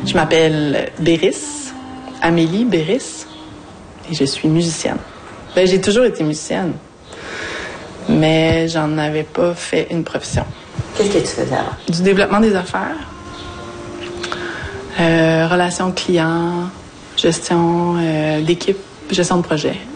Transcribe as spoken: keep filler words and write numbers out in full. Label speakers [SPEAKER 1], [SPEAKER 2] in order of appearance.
[SPEAKER 1] Je m'appelle Béris, Amélie Béris, et je suis musicienne. Ben, j'ai toujours été musicienne, mais j'en avais pas fait une profession.
[SPEAKER 2] Qu'est-ce que tu faisais avant?
[SPEAKER 1] Du développement des affaires, euh, relations clients, gestion euh, d'équipe, gestion de projet.